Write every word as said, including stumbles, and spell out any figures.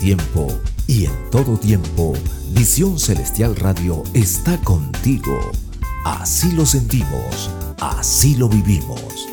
tiempo y en todo tiempo, Visión Celestial Radio está contigo. Así lo sentimos, así lo vivimos.